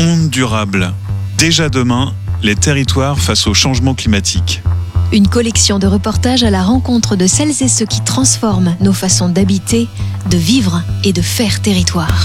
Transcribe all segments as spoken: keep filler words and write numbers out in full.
Ondes durables. Déjà demain, les territoires face au changement climatique. Une collection de reportages à la rencontre de celles et ceux qui transforment nos façons d'habiter, de vivre et de faire territoire.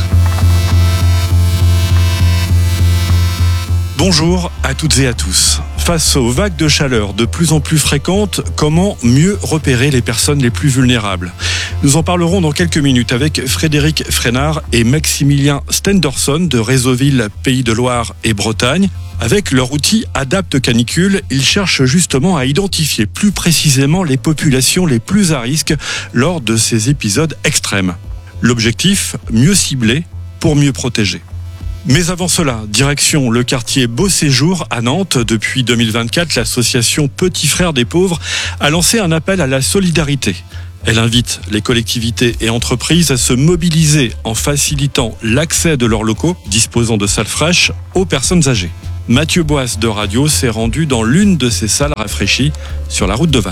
Bonjour à toutes et à tous. Face aux vagues de chaleur de plus en plus fréquentes, comment mieux repérer les personnes les plus vulnérables ? Nous en parlerons dans quelques minutes avec Frédéric Frénard et Maximilien Stenderson de Réseauville, Pays de Loire et Bretagne. Avec leur outil Adapt Canicule, ils cherchent justement à identifier plus précisément les populations les plus à risque lors de ces épisodes extrêmes. L'objectif, mieux cibler pour mieux protéger. Mais avant cela, direction le quartier Beau Séjour à Nantes. Depuis deux mille vingt-quatre, l'association Petits Frères des Pauvres a lancé un appel à la solidarité. Elle invite les collectivités et entreprises à se mobiliser en facilitant l'accès de leurs locaux, disposant de salles fraîches, aux personnes âgées. Mathieu Boisse de Radio s'est rendu dans l'une de ces salles rafraîchies sur la route de Vannes.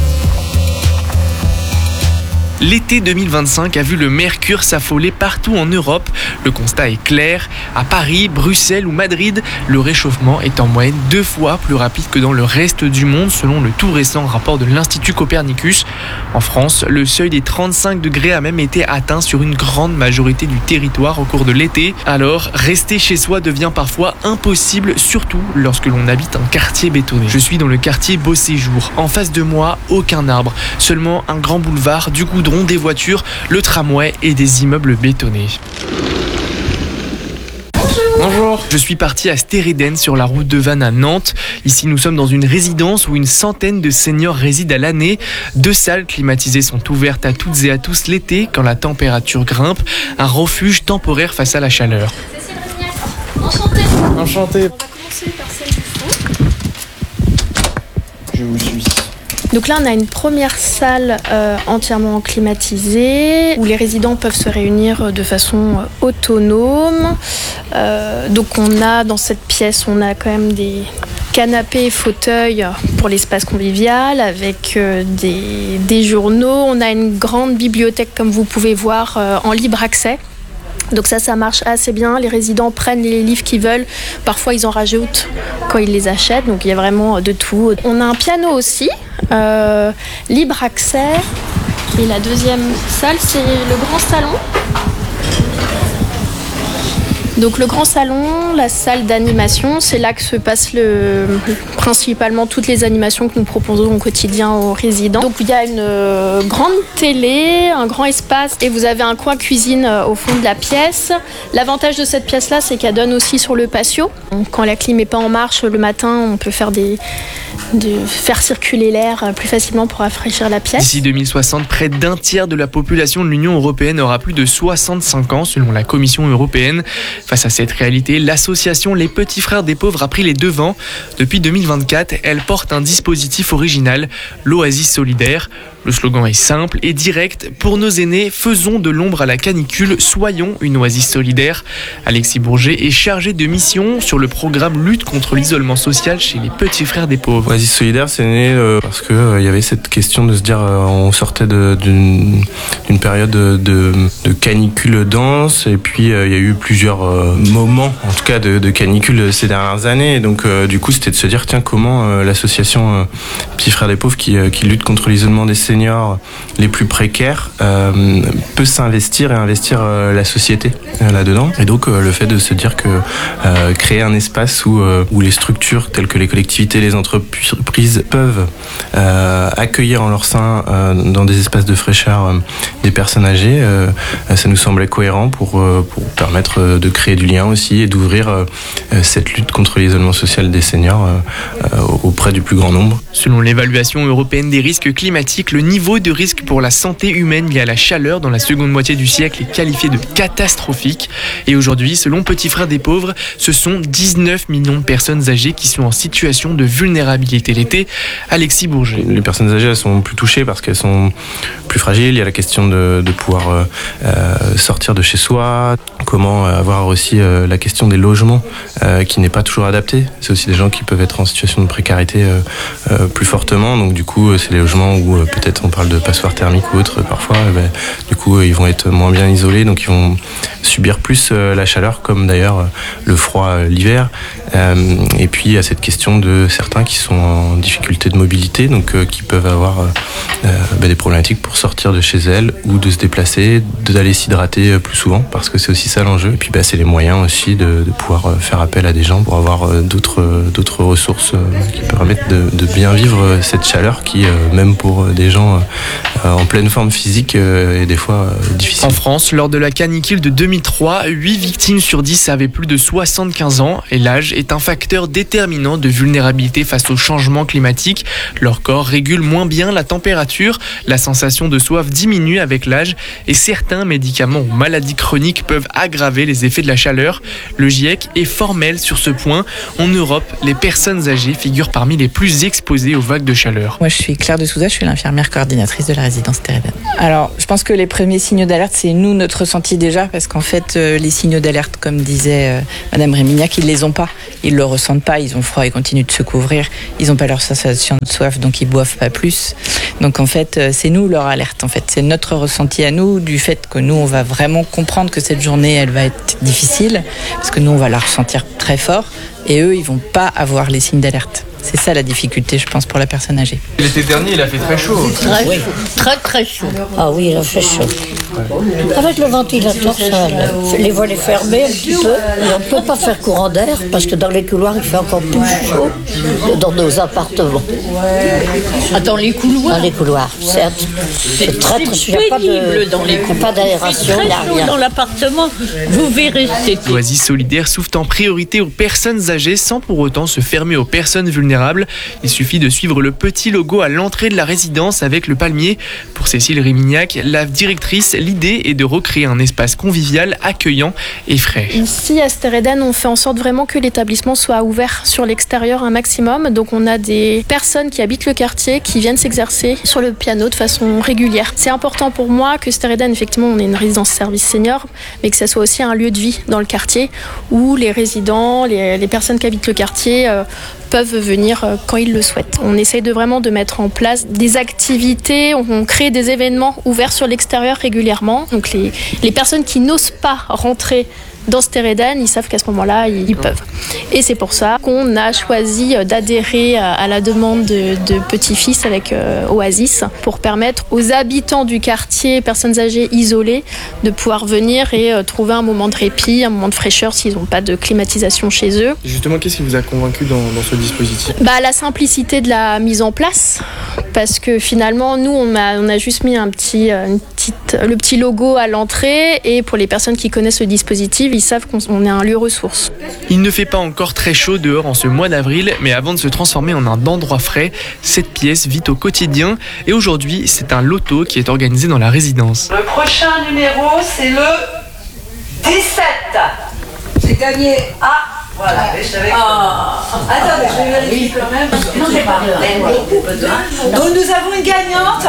L'été deux mille vingt-cinq a vu le mercure s'affoler partout en Europe. Le constat est clair. À Paris, Bruxelles ou Madrid, le réchauffement est en moyenne deux fois plus rapide que dans le reste du monde, selon le tout récent rapport de l'Institut Copernicus. En France, le seuil des trente-cinq degrés a même été atteint sur une grande majorité du territoire au cours de l'été. Alors, rester chez soi devient parfois impossible, surtout lorsque l'on habite un quartier bétonné. Je suis dans le quartier Beau Séjour. En face de moi, aucun arbre, seulement un grand boulevard, du goudron, des voitures, le tramway et des immeubles bétonnés. Bonjour. Je suis parti à Stereden sur la route de Vannes à Nantes. Ici, nous sommes dans une résidence où une centaine de seniors résident à l'année. Deux salles climatisées sont ouvertes à toutes et à tous l'été quand la température grimpe. Un refuge temporaire face à la chaleur. Enchanté. Enchanté. On va commencer par celle du fond. Je vous suis. Donc là, on a une première salle euh, entièrement climatisée où les résidents peuvent se réunir de façon autonome. Euh, donc on a dans cette pièce, on a quand même des canapés et fauteuils pour l'espace convivial avec euh, des, des journaux. On a une grande bibliothèque, comme vous pouvez voir, euh, en libre accès. Donc ça, ça marche assez bien. Les résidents prennent les livres qu'ils veulent. Parfois, ils en rajoutent quand ils les achètent. Donc il y a vraiment de tout. On a un piano aussi, euh, libre accès. Et la deuxième salle, c'est le grand salon. Donc le grand salon, la salle d'animation, c'est là que se passent le, principalement toutes les animations que nous proposons au quotidien aux résidents. Donc il y a une euh, grande télé, un grand espace et vous avez un coin cuisine euh, au fond de la pièce. L'avantage de cette pièce-là, c'est qu'elle donne aussi sur le patio. Donc, quand la clim n'est pas en marche le matin, on peut faire, des, de, faire circuler l'air plus facilement pour rafraîchir la pièce. D'ici deux mille soixante, près d'un tiers de la population de l'Union européenne aura plus de soixante-cinq ans, selon la Commission européenne. Face à cette réalité, l'association Les Petits Frères des Pauvres a pris les devants. Depuis deux mille vingt-quatre, elle porte un dispositif original, l'Oasis Solidaire. Le slogan est simple et direct. Pour nos aînés, faisons de l'ombre à la canicule, soyons une oasis solidaire. Alexis Bourget est chargé de mission sur le programme Lutte contre l'isolement social chez les Petits Frères des Pauvres. Oasis Solidaire, c'est né euh, parce qu'il euh, y avait cette question de se dire euh, on sortait de, d'une, d'une période de, de, de canicule dense et puis il euh, y a eu plusieurs euh, moments, en tout cas de, de canicule ces dernières années. Et donc euh, du coup, c'était de se dire tiens, comment euh, l'association euh, Petits Frères des Pauvres qui, euh, qui lutte contre l'isolement des seniors les plus précaires euh, peut s'investir et investir euh, la société euh, là-dedans. Et donc euh, le fait de se dire que euh, créer un espace où, euh, où les structures telles que les collectivités, les entreprises peuvent euh, accueillir en leur sein euh, dans des espaces de fraîcheur euh, des personnes âgées, euh, ça nous semblait cohérent pour, euh, pour permettre euh, de créer du lien aussi et d'ouvrir euh, cette lutte contre l'isolement social des seniors euh, euh, auprès du plus grand nombre. Selon l'évaluation européenne des risques climatiques, le niveau de risque pour la santé humaine lié à la chaleur dans la seconde moitié du siècle est qualifié de catastrophique. Et aujourd'hui, selon Petits Frères des Pauvres, ce sont dix-neuf millions de personnes âgées qui sont en situation de vulnérabilité l'été. Alexis Bourget. Les personnes âgées, elles sont plus touchées parce qu'elles sont plus fragiles. Il y a la question de, de pouvoir euh, sortir de chez soi. Comment avoir aussi euh, la question des logements euh, qui n'est pas toujours adaptée. C'est aussi des gens qui peuvent être en situation de précarité euh, euh, plus fortement. Donc du coup, c'est les logements où euh, peut-être fait, on parle de passoires thermiques ou autres parfois. Et ben, du coup, ils vont être moins bien isolés, donc ils vont subir plus euh, la chaleur, comme d'ailleurs euh, le froid euh, l'hiver. Euh, et puis, il y a cette question de certains qui sont en difficulté de mobilité, donc euh, qui peuvent avoir euh, euh, ben, des problématiques pour sortir de chez elles ou de se déplacer, d'aller s'hydrater plus souvent, parce que c'est aussi ça l'enjeu. Et puis, ben, c'est les moyens aussi de, de pouvoir faire appel à des gens pour avoir euh, d'autres, euh, d'autres ressources euh, qui permettent de, de bien vivre cette chaleur qui, euh, même pour des gens euh, en pleine forme physique, euh, est des fois euh, difficile. En France, lors de la canicule de deux mille trois, huit victimes sur dix avaient plus de soixante-quinze ans et l'âge est un facteur déterminant de vulnérabilité face au changement climatique. Leur corps régule moins bien la température, la sensation de soif diminue avec l'âge et certains médicaments ou maladies chroniques peuvent aggraver les effets de la chaleur. Le GIEC est formel sur ce point. En Europe, les personnes âgées figurent parmi les plus exposées aux vagues de chaleur. Moi, je suis Claire de Souza, je suis l'infirmière coordinatrice de la résidence Térébennes. Alors, je pense que les premiers signaux d'alerte, c'est nous, notre ressenti déjà, parce qu'en fait, euh, les signaux d'alerte, comme disait euh, Madame Rémignac, ils les ont pas. Ils le ressentent pas, ils ont froid, ils continuent de se couvrir. Ils n'ont pas leur sensation de soif, donc ils boivent pas plus. Donc en fait, euh, c'est nous leur alerte. En fait, c'est notre ressenti à nous, du fait que nous, on va vraiment comprendre que cette journée, elle va être difficile, parce que nous, on va la ressentir très fort, et eux, ils vont pas avoir les signes d'alerte. C'est ça la difficulté, je pense, pour la personne âgée. L'été dernier, il a fait très chaud. Très oui. chaud. Très très chaud. Ah oui, il a fait chaud. Avec le ventilateur, ça, les volets fermés un petit peu. Et on ne peut pas faire courant d'air parce que dans les couloirs, il fait encore plus chaud que dans nos appartements. Ah, dans les couloirs Dans les couloirs. C'est, c'est très très chaud. Il n'y a pas, de, dans les couloirs. Pas d'aération, il n'y a rien. Dans l'appartement, vous verrez. C'est... L'Oasis solidaire s'ouvre en priorité aux personnes âgées sans pour autant se fermer aux personnes vulnérables. Il suffit de suivre le petit logo à l'entrée de la résidence avec le palmier. Pour Cécile Rémignac, la directrice, l'idée est de recréer un espace convivial, accueillant et frais. Ici, à Térébennes, on fait en sorte vraiment que l'établissement soit ouvert sur l'extérieur un maximum. Donc on a des personnes qui habitent le quartier qui viennent s'exercer sur le piano de façon régulière. C'est important pour moi que Térébennes, effectivement, on est une résidence service senior, mais que ça soit aussi un lieu de vie dans le quartier où les résidents, les, les personnes qui habitent le quartier euh, peuvent venir quand ils le souhaitent. On essaye de vraiment de mettre en place des activités, on crée des événements ouverts sur l'extérieur régulièrement. Donc les, les personnes qui n'osent pas rentrer dans Térébennes, ils savent qu'à ce moment-là, ils, ils peuvent. Et c'est pour ça qu'on a choisi d'adhérer à, à la demande de, de Petit-Fils avec euh, Oasis pour permettre aux habitants du quartier, personnes âgées isolées, de pouvoir venir et euh, trouver un moment de répit, un moment de fraîcheur s'ils n'ont pas de climatisation chez eux. Justement, qu'est-ce qui vous a convaincu dans, dans ce dispositif ? Bah, la simplicité de la mise en place, parce que finalement, nous, on a, on a juste mis un petit, une petite, le petit logo à l'entrée, et pour les personnes qui connaissent le dispositif, ils savent qu'on est un lieu ressource. Il ne fait pas encore très chaud dehors en ce mois d'avril, mais avant de se transformer en un endroit frais, cette pièce vit au quotidien et aujourd'hui, c'est un loto qui est organisé dans la résidence. Le prochain numéro, c'est le dix-sept. J'ai gagné à... Voilà, je savais que... Ah. Attendez, je vais vérifier quand même. Non, j'ai pas. Donc nous avons une gagnante.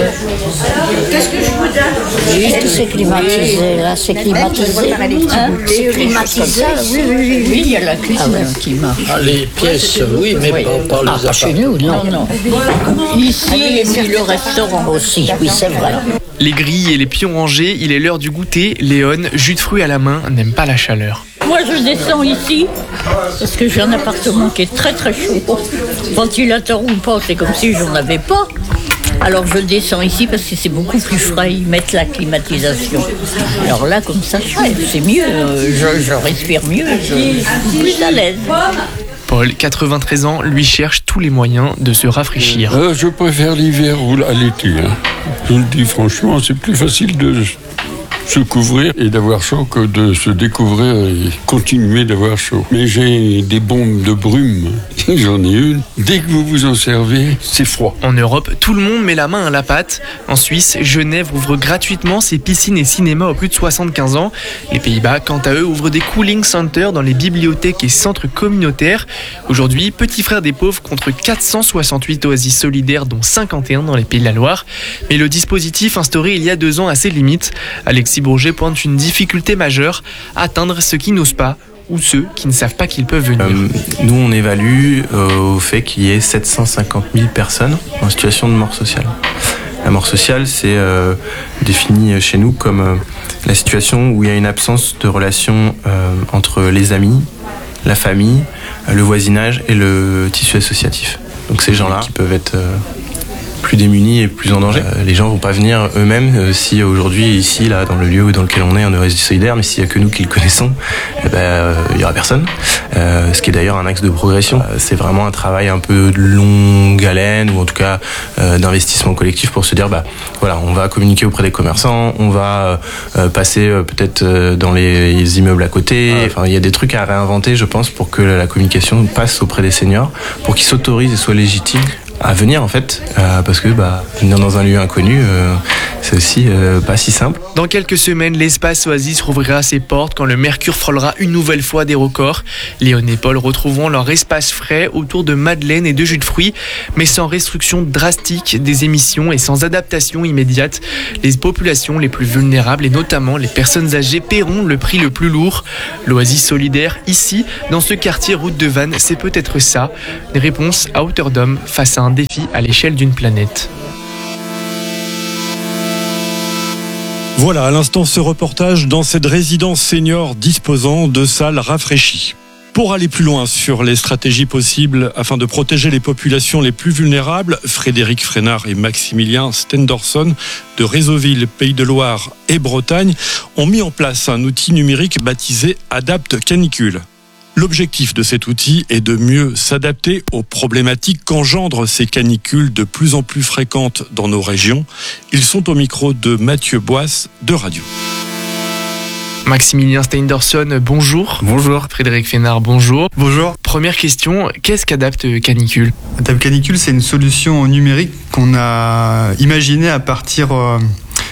Qu'est-ce que je vous donne ? Juste c'est climatisé, là, c'est climatisé. Hein ? C'est climatisé, oui, oui, oui. Oui, il y a la cuisine ah, qui marche. Ah, les pièces, oui, mais oui. pas, pas les ah, pas chez nous, non. non, non. Ici, et puis le restaurant aussi, oui, c'est vrai. Les grilles et les pions rangés, il est l'heure du goûter. Léon, jus de fruits à la main, n'aime pas la chaleur. Moi, je descends ici parce que j'ai un appartement qui est très très chaud. Ventilateur ou pas, c'est comme si j'en avais pas. Alors je descends ici parce que c'est beaucoup plus frais, ils mettent la climatisation. Alors là, comme ça, c'est mieux, je, je respire mieux, je suis plus à l'aise. Paul, quatre-vingt-treize ans, lui cherche tous les moyens de se rafraîchir. Euh, je préfère l'hiver ou à l'été. Hein. Je le dis franchement, c'est plus facile de se couvrir et d'avoir chaud que de se découvrir et continuer d'avoir chaud. Mais j'ai des bombes de brume, j'en ai une. Dès que vous vous en servez, c'est froid. En Europe, tout le monde met la main à la pâte. En Suisse, Genève ouvre gratuitement ses piscines et cinémas aux plus de soixante-quinze ans. Les Pays-Bas, quant à eux, ouvrent des cooling centers dans les bibliothèques et centres communautaires. Aujourd'hui, Petit Frère des Pauvres contre quatre cent soixante-huit oasis solidaires, dont cinquante et un dans les Pays de la Loire. Mais le dispositif instauré il y a deux ans a ses limites. Alexis Bourget pointe une difficulté majeure, atteindre ceux qui n'osent pas ou ceux qui ne savent pas qu'ils peuvent venir. Euh, nous, on évalue euh, au fait qu'il y ait sept cent cinquante mille personnes en situation de mort sociale. La mort sociale, c'est euh, défini chez nous comme euh, la situation où il y a une absence de relation euh, entre les amis, la famille, le voisinage et le tissu associatif. Donc ces gens-là qui peuvent être euh, plus démunis et plus en danger. Euh, les gens vont pas venir eux-mêmes euh, si aujourd'hui, ici, là, dans le lieu dans lequel on est, on est Oasis Solidaire, mais s'il y a que nous qui le connaissons, eh ben, euh, il y aura personne. Euh, ce qui est d'ailleurs un axe de progression. Euh, c'est vraiment un travail un peu de longue haleine, ou en tout cas euh, d'investissement collectif pour se dire, bah voilà, on va communiquer auprès des commerçants, on va euh, passer euh, peut-être euh, dans les, les immeubles à côté. Enfin, il y a des trucs à réinventer, je pense, pour que la communication passe auprès des seniors, pour qu'ils s'autorisent et soient légitimes à venir en fait, euh, parce que bah, venir dans un lieu inconnu, euh, c'est aussi euh, pas si simple. Dans quelques semaines, l'espace Oasis rouvrira ses portes quand le mercure frôlera une nouvelle fois des records. Léon et Paul retrouveront leur espace frais autour de madeleines et de jus de fruits, mais sans restriction drastique des émissions et sans adaptation immédiate. Les populations les plus vulnérables et notamment les personnes âgées paieront le prix le plus lourd. L'Oasis solidaire, ici, dans ce quartier route de Vannes, c'est peut-être ça, des réponses à hauteur d'homme face à un défi à l'échelle d'une planète. Voilà, à l'instant, ce reportage dans cette résidence senior disposant de salles rafraîchies. Pour aller plus loin sur les stratégies possibles afin de protéger les populations les plus vulnérables, Frédéric Frénard et Maximilien Stenderson de Réseauville, Pays de Loire et Bretagne ont mis en place un outil numérique baptisé Adapt Canicule. L'objectif de cet outil est de mieux s'adapter aux problématiques qu'engendrent ces canicules de plus en plus fréquentes dans nos régions. Ils sont au micro de Mathieu Boisse de Radio. Maximilien Stenderson, bonjour. Bonjour. Frédéric Fénard, bonjour. Bonjour. Première question, qu'est-ce qu'Adapt Canicule ? Adapt Canicule, c'est une solution numérique qu'on a imaginée à partir euh,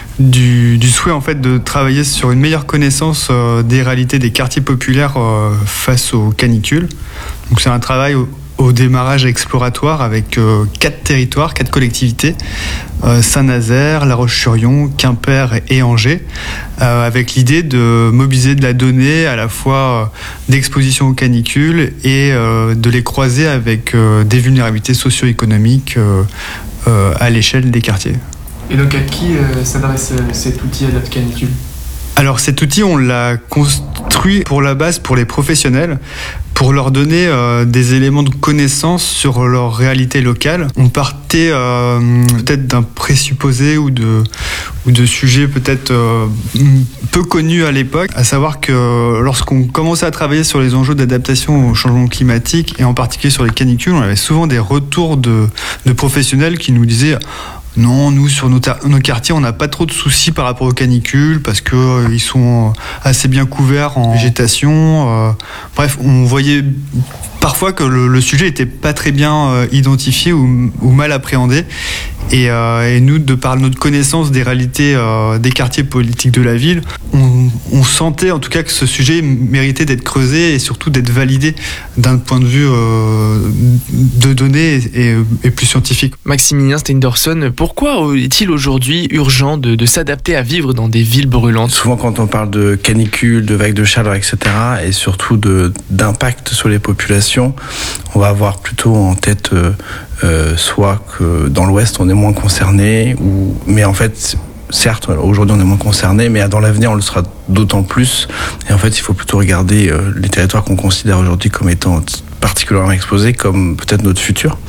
du, du souhait en fait de travailler sur une meilleure connaissance euh, des réalités des quartiers populaires euh, face aux canicules. Donc c'est un travail au, au démarrage exploratoire avec euh, quatre territoires, quatre collectivités, euh, Saint-Nazaire, La Roche-sur-Yon, Quimper et Angers, euh, avec l'idée de mobiliser de la donnée à la fois euh, d'exposition aux canicules et euh, de les croiser avec euh, des vulnérabilités socio-économiques euh, euh, à l'échelle des quartiers. Et donc à qui euh, s'adresse euh, cet outil Adapt Canicule ? Alors cet outil, on l'a construit pour la base pour les professionnels, pour leur donner euh, des éléments de connaissance sur leur réalité locale. On partait euh, peut-être d'un présupposé ou de, ou de sujets peut-être euh, peu connus à l'époque, à savoir que lorsqu'on commençait à travailler sur les enjeux d'adaptation au changement climatique, et en particulier sur les canicules, on avait souvent des retours de, de professionnels qui nous disaient « Non, nous, sur nos, ta- nos quartiers, on n'a pas trop de soucis par rapport aux canicules parce qu'ils euh, sont assez bien couverts en végétation. Euh, bref, on voyait parfois que le, le sujet n'était pas très bien euh, identifié ou, ou mal appréhendé. Et, euh, et nous, de par notre connaissance des réalités euh, des quartiers politiques de la ville, on, on sentait en tout cas que ce sujet méritait d'être creusé et surtout d'être validé d'un point de vue euh, de données et, et plus scientifique. Maximilien Stenderson, pourquoi est-il aujourd'hui urgent de, de s'adapter à vivre dans des villes brûlantes ? Souvent quand on parle de canicules, de vagues de chaleur, et cetera, et surtout de, d'impact sur les populations, on va avoir plutôt en tête euh, euh, soit que dans l'Ouest on est moins concerné, ou mais en fait certes aujourd'hui on est moins concerné, mais dans l'avenir on le sera d'autant plus. Et en fait il faut plutôt regarder euh, les territoires qu'on considère aujourd'hui comme étant particulièrement exposés comme peut-être notre futur.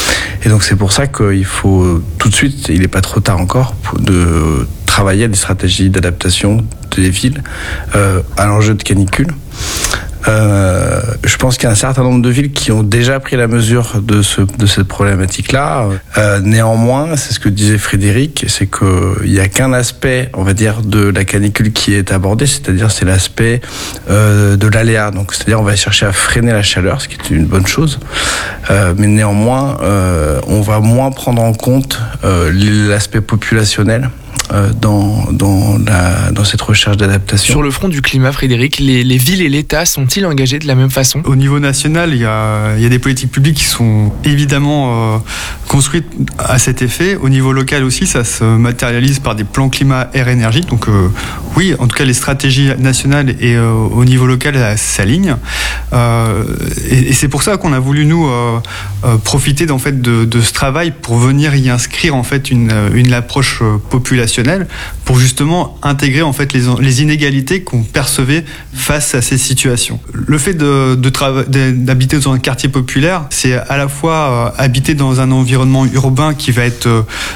Et donc c'est pour ça qu'il faut tout de suite, il n'est pas trop tard encore, de travailler à des stratégies d'adaptation des villes euh, à l'enjeu de canicule. Euh, je pense qu'il y a un certain nombre de villes qui ont déjà pris la mesure de, ce, de cette problématique-là. Euh, néanmoins, c'est ce que disait Frédéric, c'est qu'il n'y a qu'un aspect, on va dire, de la canicule qui est abordé, c'est-à-dire c'est l'aspect euh, de l'aléa. Donc, c'est-à-dire on va chercher à freiner la chaleur, ce qui est une bonne chose. Euh, mais néanmoins, euh, on va moins prendre en compte euh, l'aspect populationnel euh, dans, dans, la, dans cette recherche d'adaptation. Sur le front du climat, Frédéric, les, les villes et l'État sont-ils engagés de la même façon ? Au niveau national, il y a, il y a des politiques publiques qui sont évidemment euh, construites à cet effet. Au niveau local aussi, ça se matérialise par des plans climat, air, énergie. Donc euh, oui, en tout cas, les stratégies nationales et euh, au niveau local, elles s'alignent. Euh, et, et c'est pour ça qu'on a voulu, nous, euh, euh, profiter en fait, de, de ce travail pour venir y inscrire en fait, une, une approche populationnelle pour justement intégrer en fait, les, les inégalités qu'on percevait face à ces situations. Le fait de, de trava- d'habiter dans un quartier populaire, c'est à la fois euh, habiter dans un environnement urbain qui va être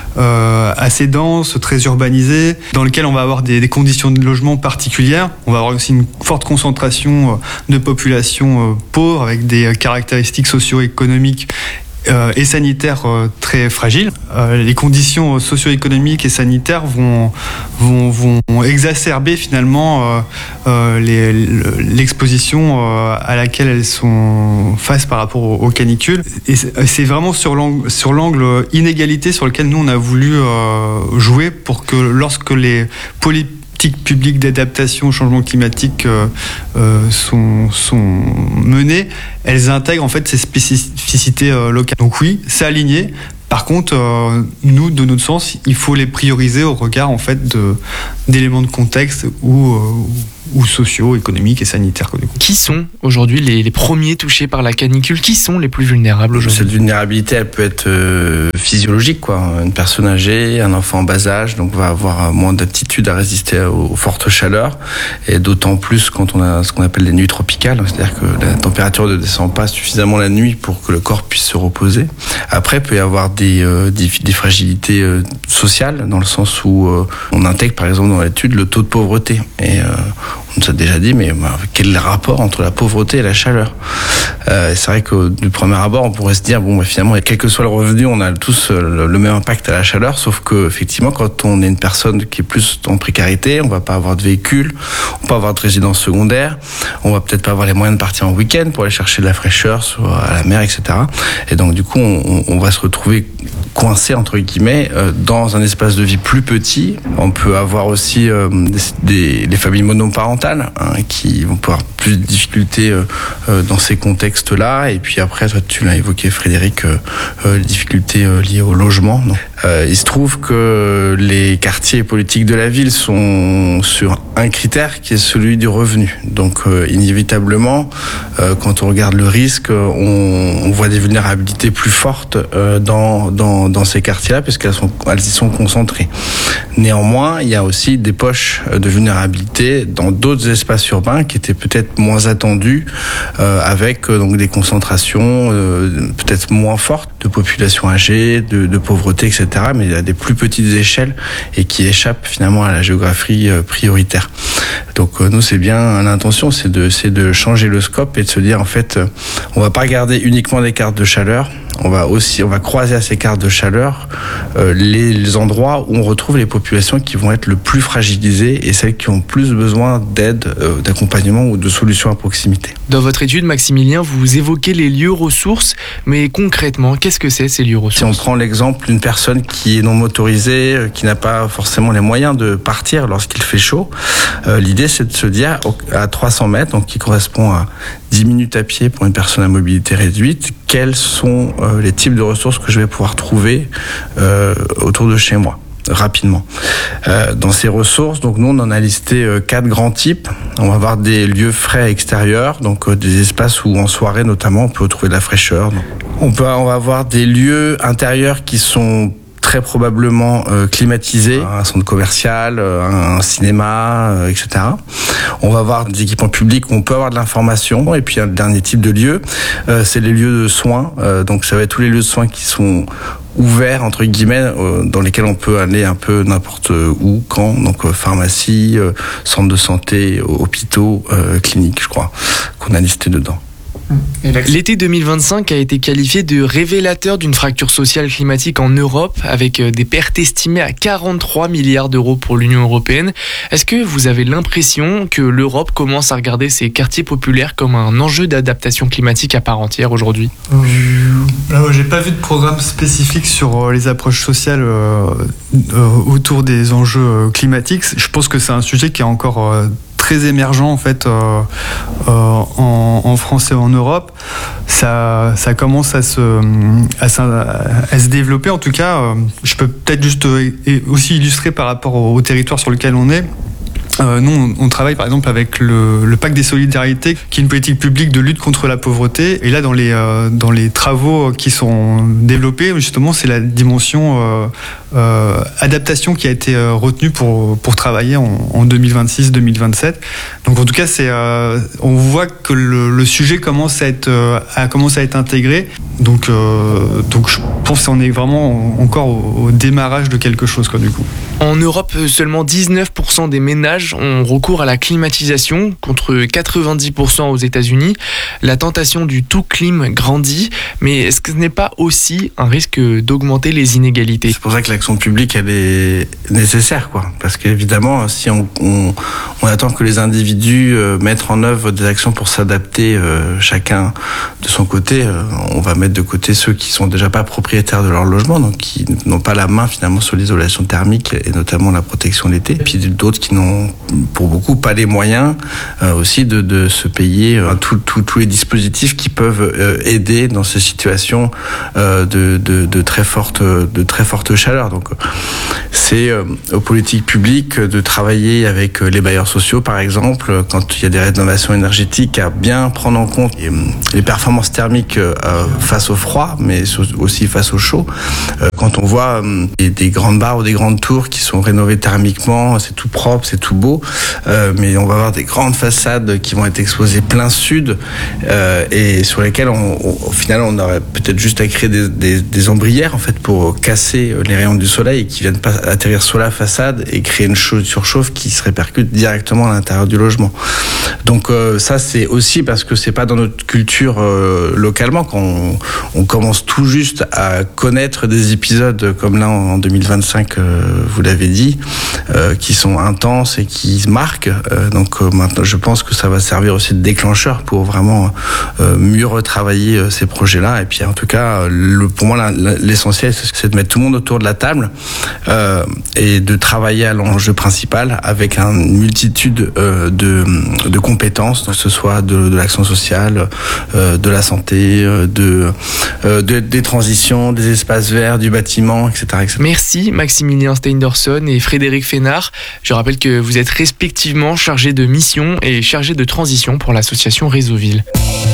euh, assez dense, très urbanisé, dans lequel on va avoir des, des conditions de logement particulières. On va avoir aussi une forte concentration de population euh, pauvre avec des caractéristiques socio-économiques Euh, et sanitaires euh, très fragiles. Euh, les conditions socio-économiques et sanitaires vont, vont, vont exacerber finalement euh, euh, les, l'exposition euh, à laquelle elles sont face par rapport aux, aux canicules. Et c'est, c'est vraiment sur l'angle, sur l'angle inégalité sur lequel nous on a voulu euh, jouer pour que lorsque les politiques publiques d'adaptation au changement climatique euh, euh, sont, sont menées, elles intègrent en fait ces spécificités euh, locales. Donc oui, c'est aligné. Par contre, euh, nous, de notre sens, il faut les prioriser au regard en fait de, d'éléments de contexte ou, euh, ou sociaux, économiques et sanitaires. Qui sont aujourd'hui les, les premiers touchés par la canicule ? Qui sont les plus vulnérables aujourd'hui ? Cette vulnérabilité, elle peut être euh, physiologique, quoi. Une personne âgée, un enfant en bas âge, donc va avoir moins d'aptitude à résister aux, aux fortes chaleurs, et d'autant plus quand on a ce qu'on appelle les nuits tropicales, c'est-à-dire que la température ne descend pas suffisamment la nuit pour que le corps puisse se reposer. Après, il peut y avoir des, euh, des, des fragilités euh, sociales, dans le sens où euh, on intègre, par exemple, dans l'étude, le taux de pauvreté. Et euh, on nous a déjà dit, mais bah, quel est le rapport entre la pauvreté et la chaleur ? euh, C'est vrai que du premier abord, on pourrait se dire, bon, bah, finalement, quel que soit le revenu, on a tous le, le même impact à la chaleur, sauf que effectivement, quand on est une personne qui est plus en précarité, on va pas avoir de véhicule, on va pas avoir de résidence secondaire, on va peut-être pas avoir les moyens de partir en week-end pour aller chercher de la fraîcheur soit à la mer, et cetera. Et donc, du coup, on, on va se retrouver coincé, entre guillemets, euh, dans un espace de vie plus petit. On peut avoir aussi euh, des, des, des familles monoparentales hein, qui vont avoir plus de difficultés euh, euh, dans ces contextes-là. Et puis après, toi, tu l'as évoqué, Frédéric, euh, euh, les difficultés euh, liées au logement. Donc, euh, il se trouve que les quartiers politiques de la ville sont sur un critère qui est celui du revenu. Donc, euh, inévitablement, euh, quand on regarde le risque, on, on voit des vulnérabilités plus fortes euh, dans, dans, dans ces quartiers-là, puisqu'elles sont, elles y sont concentrées. Néanmoins, il y a aussi des poches de vulnérabilité dans d'autres espaces urbains qui étaient peut-être moins attendus, euh, avec euh, donc des concentrations euh, peut-être moins fortes de population âgée, de, de pauvreté, et cetera, mais à des plus petites échelles et qui échappent finalement à la géographie euh, prioritaire. Donc euh, nous, c'est bien l'intention, c'est de, c'est de changer le scope et de se dire en fait, euh, on va pas regarder uniquement des cartes de chaleur. On va aussi, on va croiser à ces cartes de chaleur euh, les, les endroits où on retrouve les populations qui vont être le plus fragilisées et celles qui ont plus besoin d'aide, euh, d'accompagnement ou de solutions à proximité. Dans votre étude, Maximilien, vous évoquez les lieux ressources, mais concrètement, qu'est-ce que c'est ces lieux ressources ? Si on prend l'exemple d'une personne qui est non motorisée, euh, qui n'a pas forcément les moyens de partir lorsqu'il fait chaud, euh, l'idée c'est de se dire à trois cents mètres, donc qui correspond à dix minutes à pied pour une personne à mobilité réduite, quels sont euh, les types de ressources que je vais pouvoir trouver euh, autour de chez moi rapidement. Euh, dans ces ressources, donc nous on en a listé euh, quatre grands types. On va avoir des lieux frais extérieurs, donc euh, des espaces où en soirée notamment on peut retrouver de la fraîcheur. Donc, on peut, on va avoir des lieux intérieurs qui sont très probablement euh, climatisé, un centre commercial, euh, un, un cinéma, euh, et cetera. On va avoir des équipements publics où on peut avoir de l'information. Et puis un dernier type de lieu, euh, c'est les lieux de soins. Euh, donc ça va être tous les lieux de soins qui sont ouverts entre guillemets, euh, dans lesquels on peut aller un peu n'importe où, quand. Donc euh, pharmacie, euh, centre de santé, hôpitaux, euh, cliniques, je crois, qu'on a listé dedans. L'été deux mille vingt-cinq a été qualifié de révélateur d'une fracture sociale climatique en Europe, avec des pertes estimées à quarante-trois milliards d'euros pour l'Union européenne. Est-ce que vous avez l'impression que l'Europe commence à regarder ces quartiers populaires comme un enjeu d'adaptation climatique à part entière aujourd'hui ? euh, J'ai pas vu de programme spécifique sur les approches sociales euh, euh, autour des enjeux climatiques. Je pense que c'est un sujet qui est encore euh, très émergent en fait euh, euh, en, en France et en Europe. Ça, ça commence à se, à, à se développer. En tout cas, euh, je peux peut-être juste euh, aussi illustrer par rapport au, au territoire sur lequel on est. Euh, nous, on, on travaille par exemple avec le, le Pacte des Solidarités, qui est une politique publique de lutte contre la pauvreté. Et là, dans les, euh, dans les travaux qui sont développés, justement, c'est la dimension euh, euh, adaptation qui a été euh, retenue pour, pour travailler en, en deux mille vingt-six deux mille vingt-sept. Donc, en tout cas, c'est, euh, on voit que le, le sujet commence à être, euh, à, commence à être intégré. Donc, euh, donc, je pense qu'on est vraiment encore au, au démarrage de quelque chose, quoi, du coup. En Europe, seulement dix-neuf pour cent des ménages ont recours à la climatisation, contre quatre-vingt-dix pour cent aux États-Unis. La tentation du tout clim grandit, mais est-ce que ce n'est pas aussi un risque d'augmenter les inégalités ? C'est pour ça que l'action publique, elle est nécessaire, quoi. Parce qu'évidemment, si on, on, on attend que les individus euh, mettent en œuvre des actions pour s'adapter euh, chacun de son côté, euh, on va mettre de côté ceux qui sont déjà pas propriétaires de leur logement, donc qui n'ont pas la main finalement sur l'isolation thermique et notamment la protection l'été. Et puis d'autres qui n'ont pour beaucoup pas les moyens euh, aussi de, de se payer euh, tous tout, tout les dispositifs qui peuvent euh, aider dans ces situations euh, de, de, de très forte de très forte chaleur. Donc c'est euh, aux politiques publiques de travailler avec les bailleurs sociaux par exemple quand il y a des rénovations énergétiques à bien prendre en compte les, les performances thermiques euh, face au froid mais aussi face au chaud. Euh, quand on voit euh, des, des grandes barres ou des grandes tours qui sont rénovées thermiquement, c'est tout propre, c'est tout beau, euh, mais on va avoir des grandes façades qui vont être exposées plein sud euh, et sur lesquelles on, on, au final on aurait peut-être juste à créer des, des, des ombrières en fait pour casser les rayons du soleil et qui viennent pas atterrir sur la façade et créer une surchauffe qui se répercute directement à l'intérieur du logement. Donc euh, ça c'est aussi parce que c'est pas dans notre culture euh, localement qu'on on commence tout juste à connaître des épisodes comme là en deux mille vingt-cinq, euh, vous l'avez dit, euh, qui sont intenses et qui se marquent. Euh, donc euh, maintenant, je pense que ça va servir aussi de déclencheur pour vraiment euh, mieux retravailler euh, ces projets-là. Et puis en tout cas, le, pour moi, la, la, l'essentiel, c'est de mettre tout le monde autour de la table euh, et de travailler à l'enjeu principal avec une multitude euh, de, de compétences, que ce soit de, de l'action sociale, euh, de la santé, de, euh, de, des transitions, des espaces verts, du bâtiment, et cetera, et cetera. Merci Maximilien Steinderson et Frédéric Fénard. Je rappelle que vous êtes respectivement chargés de mission et chargés de transition pour l'association Réseauville.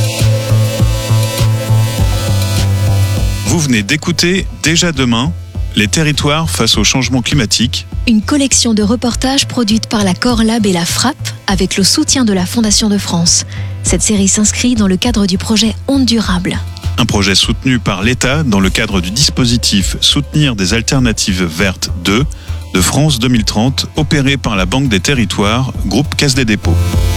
Vous venez d'écouter Déjà demain, les territoires face au changement climatique. Une collection de reportages produite par la Corlab et la Frapp avec le soutien de la Fondation de France. Cette série s'inscrit dans le cadre du projet Ondes Durables. Un projet soutenu par l'État dans le cadre du dispositif Soutenir des alternatives vertes deux de France deux mille trente, opéré par la Banque des Territoires, groupe Caisse des Dépôts.